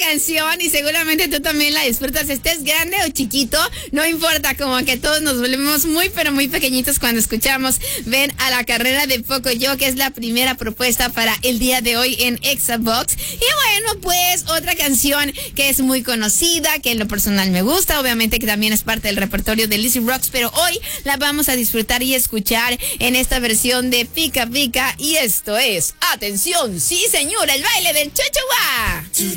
canción y seguramente tú también la disfrutas, estés grande o chiquito, no importa, como que todos nos volvemos muy pero muy pequeñitos cuando escuchamos Ven a la carrera de Pocoyo, que es la primera propuesta para el día de hoy en Exabox. Y bueno, pues otra canción que es muy conocida, que en lo personal me gusta, obviamente que también es parte del repertorio de Lizzy Rocks, pero hoy la vamos a disfrutar y escuchar en esta versión de Pica Pica, y esto es, atención, sí señora, el baile del Chochowa.